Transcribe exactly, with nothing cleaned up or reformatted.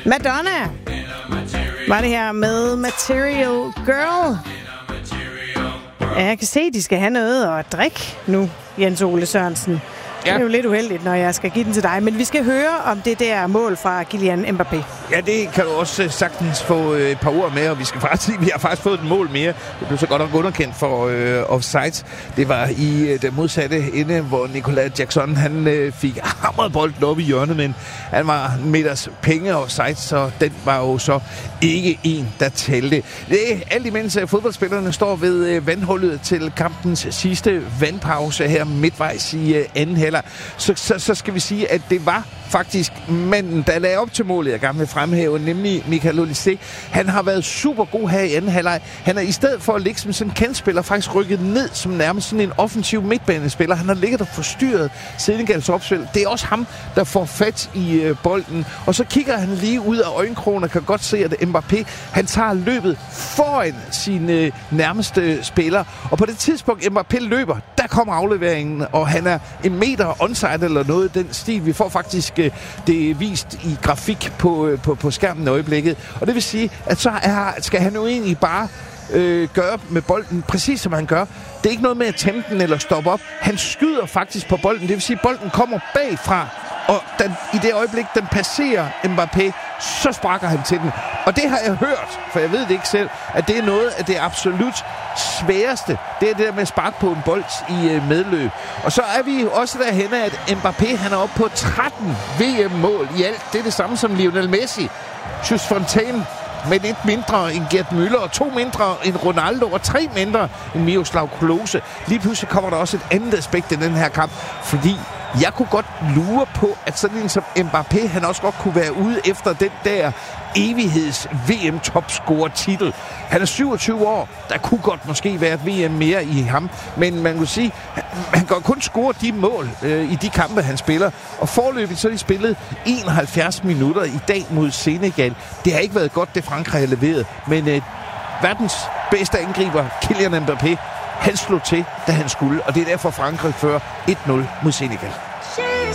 Madonna var det her med Material Girl. Ja, jeg kan se, at de skal have noget at drikke nu, Jens Ole Sørensen. Ja. Det er jo lidt uheldigt, når jeg skal give den til dig. Men vi skal høre om det der mål fra Kylian Mbappé. Ja, det kan du også sagtens få et par ord med, og vi skal faktisk sige, vi har faktisk fået et mål mere. Det blev så godt nok underkendt for øh, offside. Det var i øh, den modsatte ende, hvor Nicolas Jackson han øh, fik hamret bolden op i hjørnet, men han var en meters penge offside, så den var jo så ikke en, der talte. Det er alt imens fodboldspillerne står ved øh, vandhullet til kampens sidste vandpause her midtvejs i øh, anden halvleg. Så, så, så skal vi sige, at det var faktisk manden, der lagde op til målet, jeg gerne vil fremhæve, nemlig Michael Olise. Han har været super god her i anden halvleg. Han er i stedet for at ligge som sådan en kantspiller, faktisk rykket ned som nærmest sådan en offensiv midtbanespiller. Han har ligget og forstyrret Senegals opspil. Det er også ham, der får fat i øh, bolden. Og så kigger han lige ud af øjenkrogen og kan godt se, at Mbappé, han tager løbet foran sine øh, nærmeste spillere. Og på det tidspunkt, Mbappé løber, der kommer afleveringen, og han er en meter onside eller noget den stil. Vi får faktisk øh, det vist i grafik på, øh, på, på skærmen i øjeblikket. Og det vil sige, at så er, skal han jo egentlig bare øh, gøre med bolden præcis som han gør. Det er ikke noget med at tæmme den eller stoppe op. Han skyder faktisk på bolden. Det vil sige, at bolden kommer bagfra. Og den, i det øjeblik, den passerer Mbappé, så sparker han til den. Og det har jeg hørt, for jeg ved det ikke selv, at det er noget af det absolut sværeste. Det er det der med at sparke på en bold i øh, medløb. Og så er vi også derhen af, at Mbappé han er oppe på tretten V M-mål i alt. Det er det samme som Lionel Messi. Just Fontaine med et mindre end Gerd Müller, og to mindre end Ronaldo, og tre mindre end Miroslav Klose. Lige pludselig kommer der også et andet aspekt i den her kamp, fordi jeg kunne godt lure på, at sådan en som Mbappé, han også godt kunne være ude efter den der evigheds-V M-topscorer-titel. Han er syvogtyve år. Der kunne godt måske være et V M mere i ham. Men man kunne sige, han kan kun score de mål øh, i de kampe, han spiller. Og forløbigt så er de spillet enoghalvfjerds minutter i dag mod Senegal. Det har ikke været godt, det Frankrig har leveret. Men øh, verdens bedste angriber, Kylian Mbappé, han slog til, da han skulle. Og det er derfor, Frankrig fører et nul mod Senegal.